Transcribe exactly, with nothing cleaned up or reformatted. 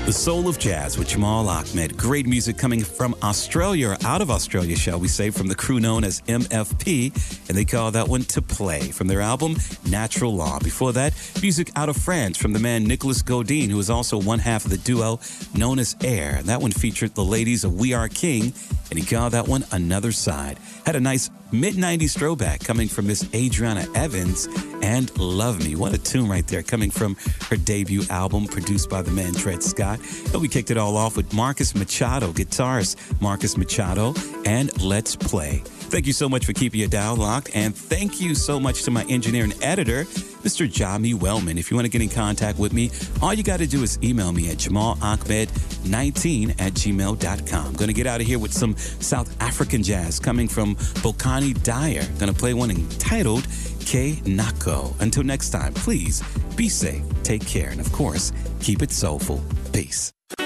The Soul of Jazz with Jamal Ahmed. Great music coming from Australia, or out of Australia, shall we say, from the crew known as M F P, and they call that one To Play, from their album Natural Law. Before that, music out of France from the man Nicolas Godin, who is also one half of the duo known as Air. That one featured the ladies of We Are King, and he called that one Another Side. Had a nice mid nineties throwback coming from Miss Adriana Evans and Love Me. What a tune right there, coming from her debut album produced by the man Dred Scott. And we kicked it all off with Marcus Machado, guitarist Marcus Machado, and Let's Play. Thank you so much for keeping your dial locked, and thank you so much to my engineer and editor, Mister Jami Wellman. If you want to get in contact with me, all you got to do is email me at jamal ahmed nineteen at gmail dot com. I'm going to get out of here with some South African jazz coming from Bokani Dyer. Going to play one entitled Ke Nako. Until next time, please be safe, take care, and of course, keep it soulful. Peace.